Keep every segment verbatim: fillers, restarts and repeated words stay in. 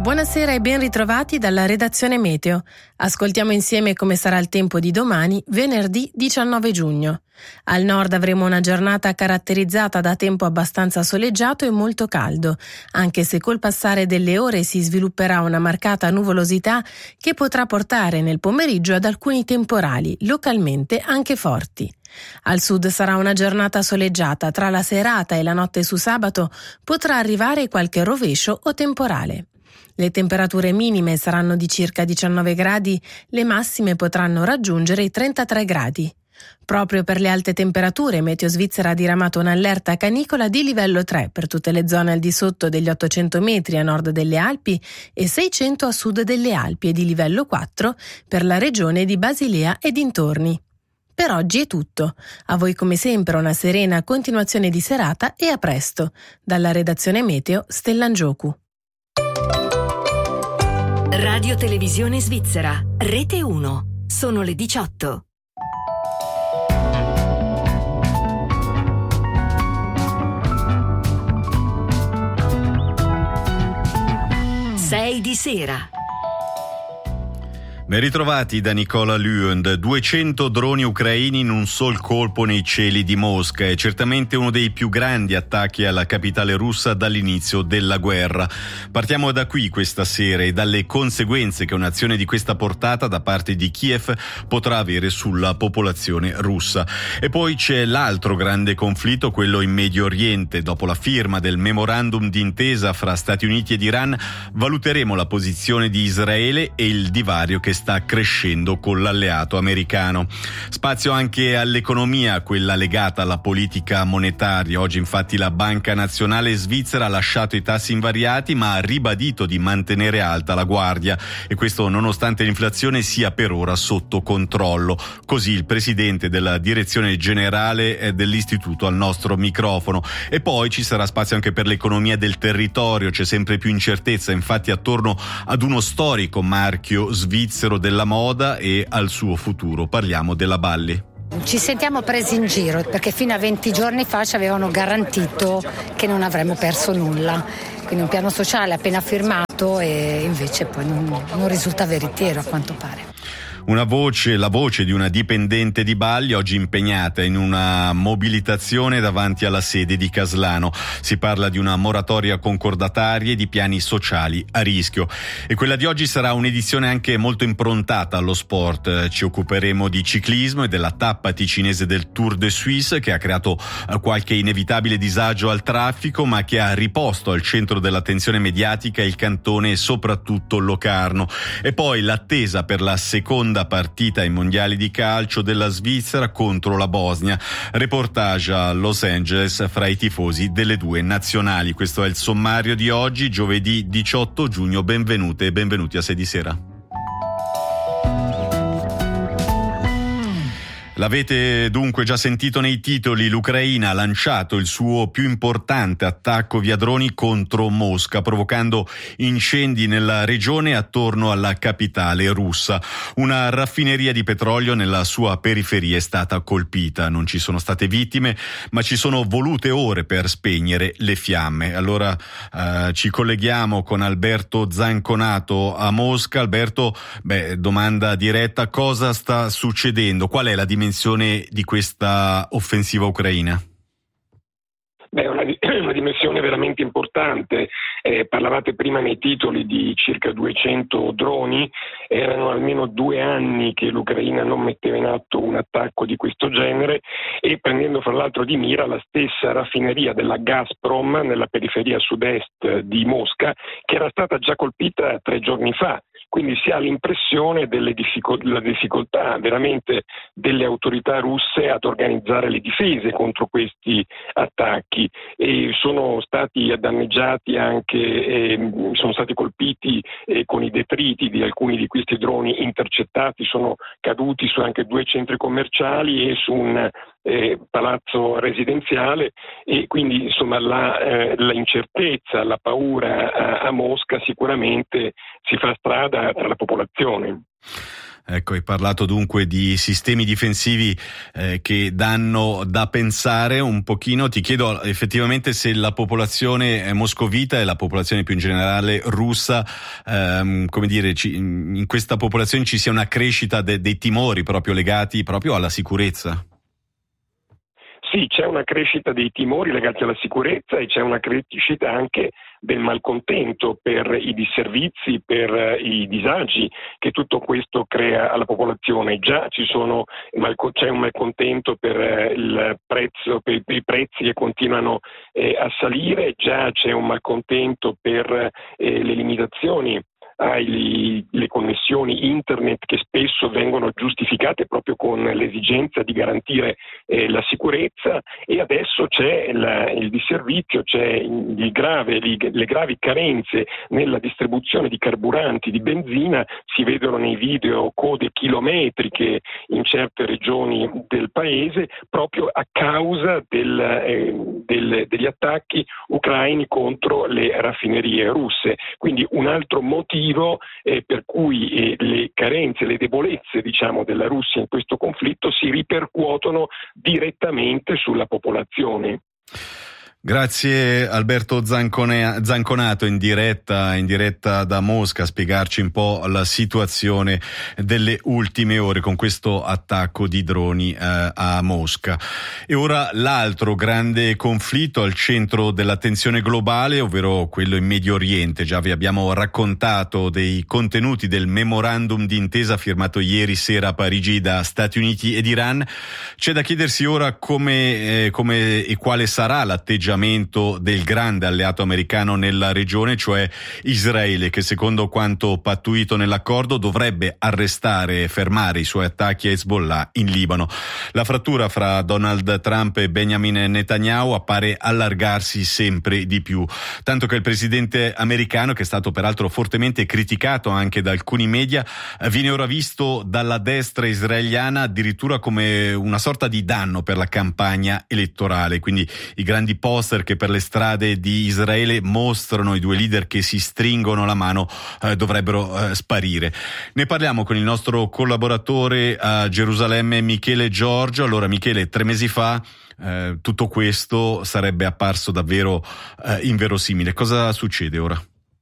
Buonasera e ben ritrovati dalla redazione Meteo. Ascoltiamo insieme come sarà il tempo di domani, venerdì diciannove giugno. Al nord avremo una giornata caratterizzata da tempo abbastanza soleggiato e molto caldo, anche se col passare delle ore si svilupperà una marcata nuvolosità che potrà portare nel pomeriggio ad alcuni temporali, localmente anche forti. Al sud sarà una giornata soleggiata, tra la serata e la notte su sabato potrà arrivare qualche rovescio o temporale. Le temperature minime saranno di circa diciannove gradi, le massime potranno raggiungere i trentatré gradi. Proprio per le alte temperature, Meteo Svizzera ha diramato un'allerta canicola di livello tre per tutte le zone al di sotto degli ottocento metri a nord delle Alpi e seicento a sud delle Alpi e di livello quattro per la regione di Basilea e dintorni. Per oggi è tutto. A voi come sempre una serena continuazione di serata e a presto. Dalla redazione Meteo, Stellangioku. Radio Televisione Svizzera, Rete uno. Sono le diciotto. sei di sera. Ben ritrovati da Nicola Lüend. duecento droni ucraini in un sol colpo nei cieli di Mosca. È certamente uno dei più grandi attacchi alla capitale russa dall'inizio della guerra. Partiamo da qui questa sera e dalle conseguenze che un'azione di questa portata da parte di Kiev potrà avere sulla popolazione russa. E poi c'è l'altro grande conflitto, quello in Medio Oriente. Dopo la firma del memorandum d'intesa fra Stati Uniti ed Iran, valuteremo la posizione di Israele e il divario che sta crescendo con l'alleato americano. Spazio anche all'economia, quella legata alla politica monetaria. Oggi infatti la Banca Nazionale Svizzera ha lasciato i tassi invariati ma ha ribadito di mantenere alta la guardia, e questo nonostante l'inflazione sia per ora sotto controllo. Così il presidente della direzione generale dell'istituto al nostro microfono. E poi ci sarà spazio anche per l'economia del territorio. C'è sempre più incertezza infatti attorno ad uno storico marchio svizzero della moda e al suo futuro. Parliamo della Balli. Ci sentiamo presi in giro perché fino a venti giorni fa ci avevano garantito che non avremmo perso nulla, quindi un piano sociale appena firmato e invece poi non, non risulta veritiero a quanto pare. Una voce, la voce di una dipendente di Balli oggi impegnata in una mobilitazione davanti alla sede di Caslano. Si parla di una moratoria concordataria e di piani sociali a rischio. E quella di oggi sarà un'edizione anche molto improntata allo sport. Ci occuperemo di ciclismo e della tappa ticinese del Tour de Suisse, che ha creato qualche inevitabile disagio al traffico, ma che ha riposto al centro dell'attenzione mediatica il cantone e soprattutto Locarno. E poi l'attesa per la seconda partita ai mondiali di calcio della Svizzera contro la Bosnia. Reportage a Los Angeles fra i tifosi delle due nazionali. Questo è il sommario di oggi, giovedì diciotto giugno. Benvenute e benvenuti a sei di sera. L'avete dunque già sentito nei titoli, l'Ucraina ha lanciato il suo più importante attacco via droni contro Mosca, provocando incendi nella regione attorno alla capitale russa. Una raffineria di petrolio nella sua periferia è stata colpita. Non ci sono state vittime, ma ci sono volute ore per spegnere le fiamme. Allora eh, ci colleghiamo con Alberto Zanconato a Mosca. Alberto, beh, domanda diretta, cosa sta succedendo? Qual è la dimensione di questa offensiva ucraina? Beh, una, una dimensione veramente importante. Eh, parlavate prima nei titoli di circa duecento droni. Erano almeno due anni che l'Ucraina non metteva in atto un attacco di questo genere, e prendendo fra l'altro di mira la stessa raffineria della Gazprom nella periferia sud-est di Mosca, che era stata già colpita tre giorni fa. Quindi si ha l'impressione delle difficol- della difficoltà veramente delle autorità russe ad organizzare le difese contro questi attacchi, e sono stati danneggiati anche, eh, sono stati colpiti eh, con i detriti di alcuni di questi droni intercettati, sono caduti su anche due centri commerciali e su un eh, palazzo residenziale, e quindi insomma la, eh, la incertezza, la paura a, a Mosca sicuramente si fa strada tra la popolazione. Ecco, hai parlato dunque di sistemi difensivi eh, che danno da pensare un pochino. Ti chiedo effettivamente se la popolazione moscovita e la popolazione più in generale russa, ehm, come dire, ci, in questa popolazione ci sia una crescita de, dei timori proprio legati proprio alla sicurezza. Sì, c'è una crescita dei timori legati alla sicurezza e c'è una crescita anche del malcontento per i disservizi, per i disagi che tutto questo crea alla popolazione. Già ci sono, c'è un malcontento per il prezzo, per i prezzi che continuano eh, a salire, già c'è un malcontento per eh, le limitazioni ai le connessioni internet che spesso vengono giustificate proprio con l'esigenza di garantire eh, la sicurezza, e adesso c'è la, il disservizio, c'è il grave, li, le gravi carenze nella distribuzione di carburanti, di benzina. Si vedono nei video code chilometriche in certe regioni del paese proprio a causa del, eh, del, degli attacchi ucraini contro le raffinerie russe. Quindi un altro motivo Eh, per cui eh, le carenze, le debolezze diciamo della Russia in questo conflitto si ripercuotono direttamente sulla popolazione. Grazie Alberto Zancone, Zanconato in diretta, in diretta da Mosca a spiegarci un po' la situazione delle ultime ore con questo attacco di droni eh, a Mosca. E ora l'altro grande conflitto al centro dell'attenzione globale, ovvero quello in Medio Oriente. Già vi abbiamo raccontato dei contenuti del memorandum d'intesa firmato ieri sera a Parigi da Stati Uniti ed Iran. C'è da chiedersi ora come, eh, come e quale sarà l'atteggiamento del grande alleato americano nella regione, cioè Israele, che secondo quanto pattuito nell'accordo dovrebbe arrestare e fermare i suoi attacchi a Hezbollah in Libano. La frattura fra Donald Trump e Benjamin Netanyahu appare allargarsi sempre di più, tanto che il presidente americano, che è stato peraltro fortemente criticato anche da alcuni media, viene ora visto dalla destra israeliana addirittura come una sorta di danno per la campagna elettorale. Quindi i grandi post che per le strade di Israele mostrano i due leader che si stringono la mano eh, dovrebbero eh, sparire. Ne parliamo con il nostro collaboratore a Gerusalemme, Michele Giorgio. Allora Michele, tre mesi fa eh, tutto questo sarebbe apparso davvero eh, inverosimile. Cosa succede ora?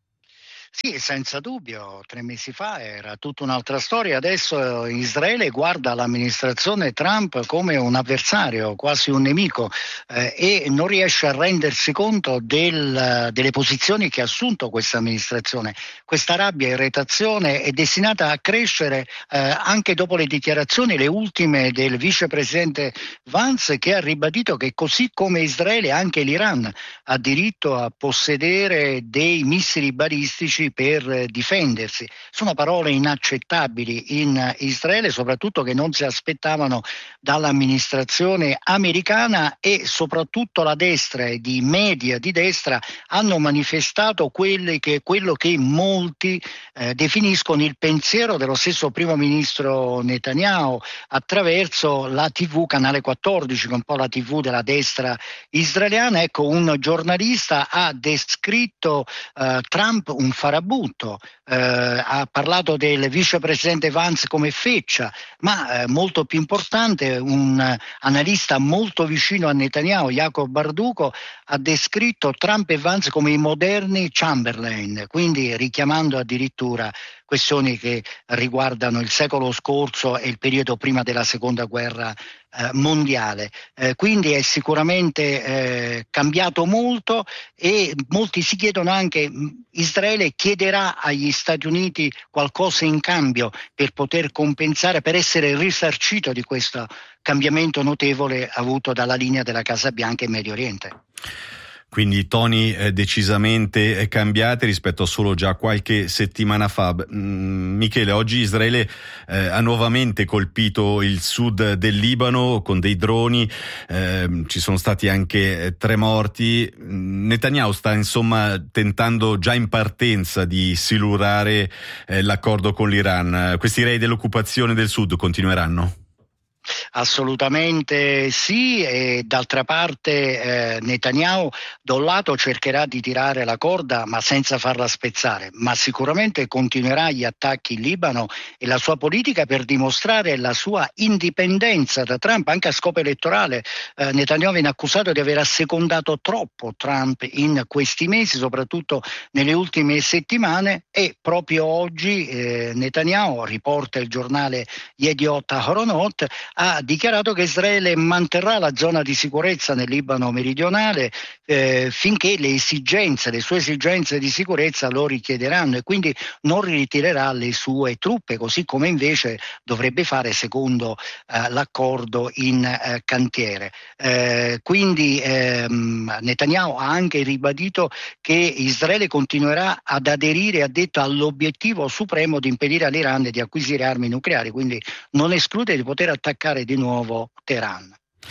Sì, senza dubbio, tre mesi fa era tutta un'altra storia. Adesso Israele guarda l'amministrazione Trump come un avversario, quasi un nemico, eh, e non riesce a rendersi conto del, delle posizioni che ha assunto questa amministrazione. Questa rabbia e irritazione è destinata a crescere eh, anche dopo le dichiarazioni, le ultime del vicepresidente Vance, che ha ribadito che così come Israele anche l'Iran ha diritto a possedere dei missili balistici per difendersi. Sono parole inaccettabili in Israele, soprattutto che non si aspettavano dall'amministrazione americana, e soprattutto la destra e i media di destra hanno manifestato quelli che, quello che molti eh, definiscono il pensiero dello stesso primo ministro Netanyahu attraverso la tivù Canale quattordici, che è un po' la tivù della destra israeliana. Ecco, un giornalista ha descritto eh, Trump un farabutto, eh, ha parlato del vicepresidente Vance come feccia, ma eh, molto più importante, un uh, analista molto vicino a Netanyahu, Jacob Bardugo, ha descritto Trump e Vance come i moderni Chamberlain, quindi richiamando addirittura questioni che riguardano il secolo scorso e il periodo prima della seconda guerra eh, mondiale. Eh, quindi è sicuramente eh, cambiato molto, e molti si chiedono anche: Israele chiederà agli Stati Uniti qualcosa in cambio per poter compensare, per essere risarcito di questo cambiamento notevole avuto dalla linea della Casa Bianca in Medio Oriente. Quindi toni eh, decisamente cambiati rispetto a solo già qualche settimana fa. Mm, Michele, oggi Israele eh, ha nuovamente colpito il sud del Libano con dei droni, eh, ci sono stati anche eh, tre morti. Netanyahu sta insomma tentando già in partenza di silurare eh, l'accordo con l'Iran. Questi rei dell'occupazione del sud continueranno? Assolutamente sì, e d'altra parte eh, Netanyahu da un lato cercherà di tirare la corda ma senza farla spezzare, ma sicuramente continuerà gli attacchi in Libano e la sua politica per dimostrare la sua indipendenza da Trump anche a scopo elettorale. Eh, Netanyahu viene accusato di aver assecondato troppo Trump in questi mesi, soprattutto nelle ultime settimane, e proprio oggi eh, Netanyahu, riporta il giornale Yediot Ahronot, ha dichiarato che Israele manterrà la zona di sicurezza nel Libano meridionale eh, finché le esigenze, le sue esigenze di sicurezza lo richiederanno, e quindi non ritirerà le sue truppe, così come invece dovrebbe fare secondo eh, l'accordo in eh, cantiere. Eh, quindi ehm, Netanyahu ha anche ribadito che Israele continuerà ad aderire, ha detto, all'obiettivo supremo di impedire all'Iran di acquisire armi nucleari, quindi non esclude di poter attaccare di nuovo Teheran.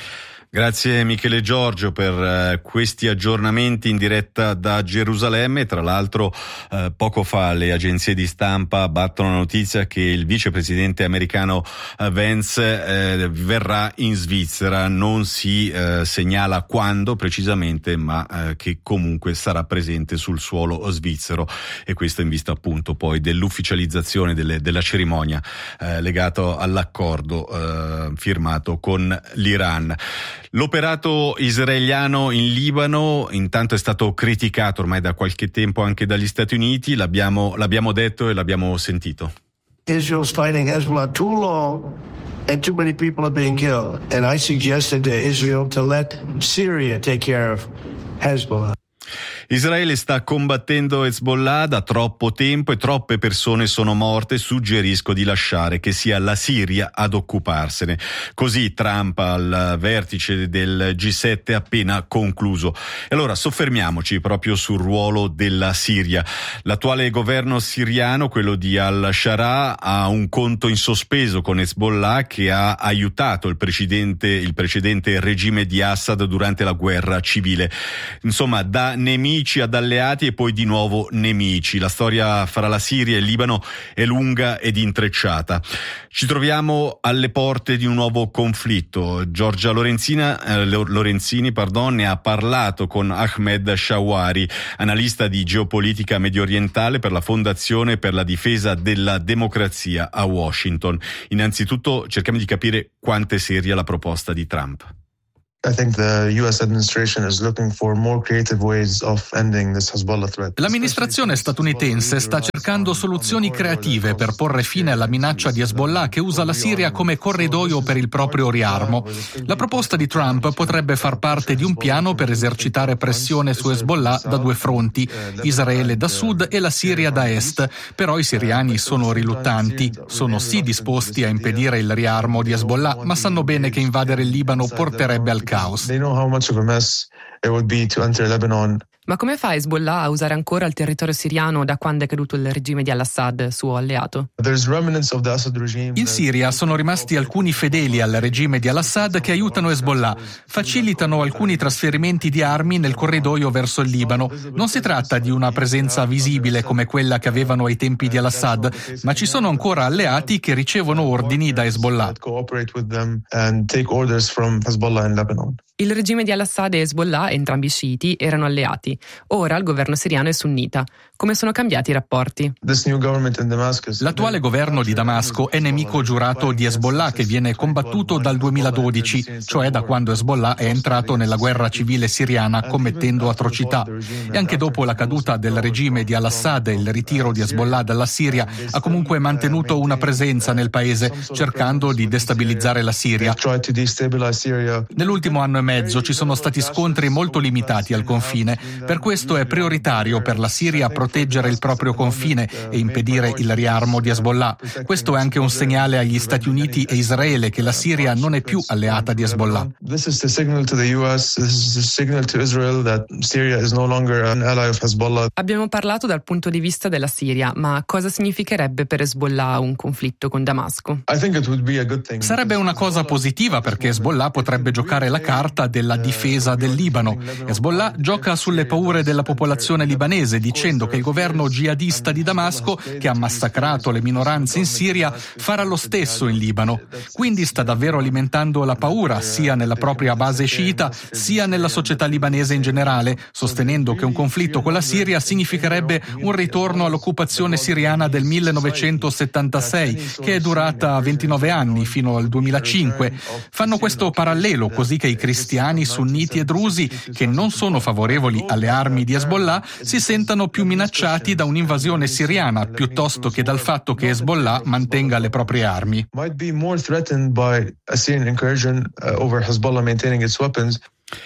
Grazie Michele Giorgio per uh, questi aggiornamenti in diretta da Gerusalemme. Tra l'altro uh, poco fa le agenzie di stampa battono la notizia che il vicepresidente americano uh, Vance uh, verrà in Svizzera. Non si uh, segnala quando precisamente, ma uh, che comunque sarà presente sul suolo svizzero, e questo in vista appunto poi dell'ufficializzazione delle, della cerimonia uh, legato all'accordo uh, firmato con l'Iran. L'operato israeliano in Libano intanto è stato criticato ormai da qualche tempo anche dagli Stati Uniti, l'abbiamo, l'abbiamo detto e l'abbiamo sentito. Israel's fighting Hezbollah too long and too many people are being killed. And I suggested to Israel to let Syria take care of Hezbollah. Israele sta combattendo Hezbollah da troppo tempo e troppe persone sono morte. Suggerisco di lasciare che sia la Siria ad occuparsene. Così Trump al vertice del G sette appena concluso. E allora soffermiamoci proprio sul ruolo della Siria. L'attuale governo siriano, quello di al-Shara, ha un conto in sospeso con Hezbollah, che ha aiutato il precedente, il precedente regime di Assad durante la guerra civile. Insomma, da nemici ad alleati e poi di nuovo nemici. La storia fra la Siria e il Libano è lunga ed intrecciata. Ci troviamo alle porte di un nuovo conflitto. Giorgia Lorenzina, eh, Lorenzini pardon, ne ha parlato con Ahmed Shawari, analista di geopolitica mediorientale per la Fondazione per la difesa della democrazia a Washington. Innanzitutto cerchiamo di capire quanto è seria la proposta di Trump. I think the U S administration is looking for more creative ways of ending this Hezbollah threat. L'amministrazione statunitense sta cercando soluzioni creative per porre fine alla minaccia di Hezbollah, che usa la Siria come corridoio per il proprio riarmo. La proposta di Trump potrebbe far parte di un piano per esercitare pressione su Hezbollah da due fronti, Israele da sud e la Siria da est. Però i siriani sono riluttanti, sono sì disposti a impedire il riarmo di Hezbollah, ma sanno bene che invadere il Libano porterebbe al caos. They know how much of a mess it would be to enter Lebanon. Ma come fa Hezbollah a usare ancora il territorio siriano da quando è caduto il regime di al-Assad, suo alleato? In Siria sono rimasti alcuni fedeli al regime di al-Assad che aiutano Hezbollah, facilitano alcuni trasferimenti di armi nel corridoio verso il Libano. Non si tratta di una presenza visibile come quella che avevano ai tempi di al-Assad, ma ci sono ancora alleati che ricevono ordini da Hezbollah. Il regime di al-Assad e Hezbollah, entrambi sciiti, erano alleati. Ora il governo siriano è sunnita. Come sono cambiati i rapporti? L'attuale governo di Damasco è nemico giurato di Hezbollah, che viene combattuto dal duemiladodici, cioè da quando Hezbollah è entrato nella guerra civile siriana commettendo atrocità. E anche dopo la caduta del regime di al-Assad e il ritiro di Hezbollah dalla Siria, ha comunque mantenuto una presenza nel paese, cercando di destabilizzare la Siria. Nell'ultimo anno e mezzo ci sono stati scontri molto limitati al confine. Per questo è prioritario per la Siria proteggere il proprio confine e impedire il riarmo di Hezbollah. Questo è anche un segnale agli Stati Uniti e Israele che la Siria non è più alleata di Hezbollah. Abbiamo parlato dal punto di vista della Siria, ma cosa significherebbe per Hezbollah un conflitto con Damasco? Sarebbe una cosa positiva, perché Hezbollah potrebbe giocare la carta della difesa del Libano. Hezbollah gioca sulle paure della popolazione libanese, dicendo che il governo jihadista di Damasco, che ha massacrato le minoranze in Siria, farà lo stesso in Libano. Quindi sta davvero alimentando la paura sia nella propria base sciita sia nella società libanese in generale, sostenendo che un conflitto con la Siria significherebbe un ritorno all'occupazione siriana del millenovecentosettantasei, che è durata ventinove anni, fino al duemilacinque. Fanno questo parallelo così che i cristiani sunniti e drusi, che non sono favorevoli alle armi di Hezbollah, si sentano più minacciati da un'invasione siriana piuttosto che dal fatto che Hezbollah mantenga le proprie armi. Might be more threatened by a Syrian incursion uh, over Hezbollah maintaining its weapons.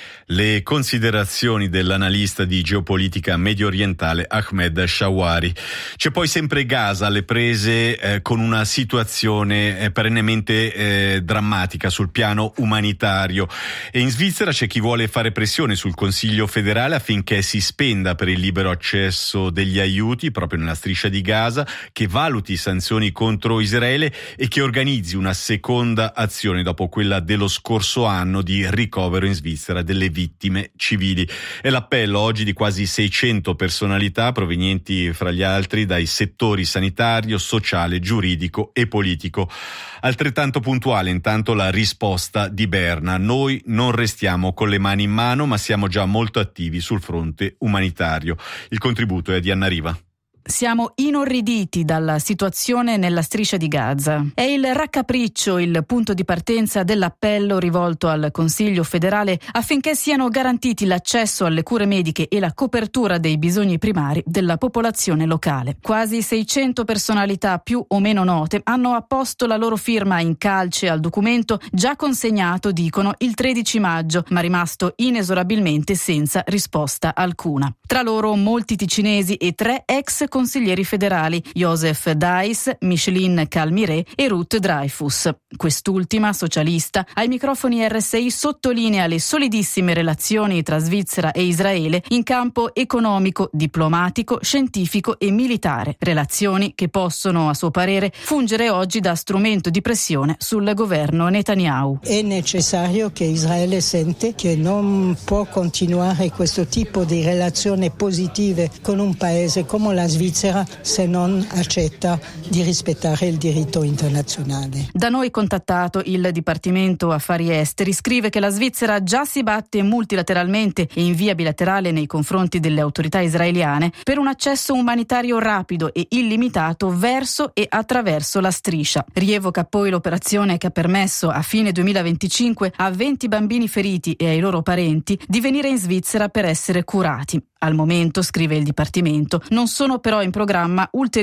Le considerazioni dell'analista di geopolitica medio orientale Ahmed Shawari. C'è poi sempre Gaza alle prese eh, con una situazione eh, perennemente eh, drammatica sul piano umanitario, e in Svizzera c'è chi vuole fare pressione sul Consiglio federale affinché si spenda per il libero accesso degli aiuti proprio nella striscia di Gaza, che valuti sanzioni contro Israele e che organizzi una seconda azione dopo quella dello scorso anno di ricovero in Svizzera delle vittime civili. È l'appello oggi di quasi seicento personalità provenienti fra gli altri dai settori sanitario, sociale, giuridico e politico. Altrettanto puntuale intanto la risposta di Berna: noi non restiamo con le mani in mano, ma siamo già molto attivi sul fronte umanitario. Il contributo è di Anna Riva. Siamo inorriditi dalla situazione nella striscia di Gaza. È il raccapriccio il punto di partenza dell'appello rivolto al Consiglio federale affinché siano garantiti l'accesso alle cure mediche e la copertura dei bisogni primari della popolazione locale. Quasi seicento personalità più o meno note hanno apposto la loro firma in calce al documento già consegnato, dicono, il tredici maggio, ma rimasto inesorabilmente senza risposta alcuna. Tra loro molti ticinesi e tre ex consiglieri federali, Joseph Dais, Micheline Calmiré e Ruth Dreyfus. Quest'ultima, socialista, ai microfoni R S I sottolinea le solidissime relazioni tra Svizzera e Israele in campo economico, diplomatico, scientifico e militare. Relazioni che possono, a suo parere, fungere oggi da strumento di pressione sul governo Netanyahu. È necessario che Israele sente che non può continuare questo tipo di relazioni positive con un paese come la Svizzera se non accetta di rispettare il diritto internazionale. Da noi contattato, il Dipartimento Affari Esteri scrive che la Svizzera già si batte multilateralmente e in via bilaterale nei confronti delle autorità israeliane per un accesso umanitario rapido e illimitato verso e attraverso la striscia. Rievoca poi l'operazione che ha permesso a fine duemilaventicinque a venti bambini feriti e ai loro parenti di venire in Svizzera per essere curati. Al momento, scrive il Dipartimento, non sono però in programma ulteriori